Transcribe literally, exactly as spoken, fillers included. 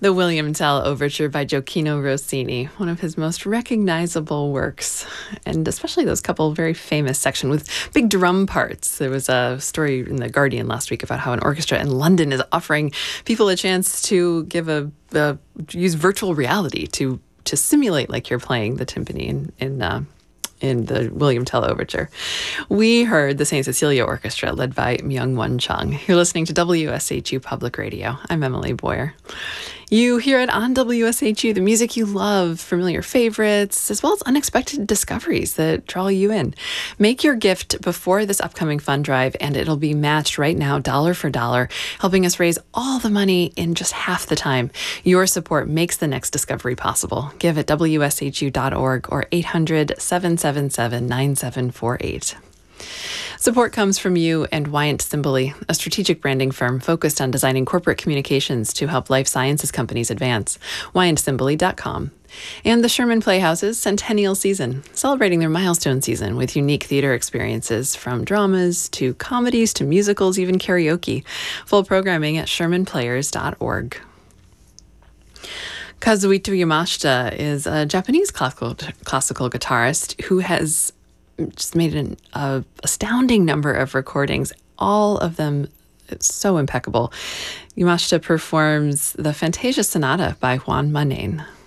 The William Tell Overture by Gioacchino Rossini, one of his most recognizable works, and especially those couple very famous sections with big drum parts. There was a story in The Guardian last week about how an orchestra in London is offering people a chance to give a, a use virtual reality to to simulate like you're playing the timpani in in uh, in the William Tell Overture. We heard the Saint Cecilia Orchestra led by Myung-Won Chung. You're listening to W S H U Public Radio. I'm Emily Boyer. You hear it on W S H U, the music you love, familiar favorites, as well as unexpected discoveries that draw you in. Make your gift before this upcoming fund drive, and it'll be matched right now, dollar for dollar, helping us raise all the money in just half the time. Your support makes the next discovery possible. Give at W S H U dot org or eight hundred, seven seven seven, nine seven four eight. Support comes from you and Wyant Simboli, a strategic branding firm focused on designing corporate communications to help life sciences companies advance. wyant simboli dot com. And the Sherman Playhouse's Centennial Season, celebrating their milestone season with unique theater experiences from dramas to comedies to musicals, even karaoke. Full programming at sherman players dot org. Kazuhito Yamashita is a Japanese classical, classical guitarist who has just made an uh, astounding number of recordings, all of them so impeccable. Yamashita performs the Fantasia Sonata by Juan Mannane.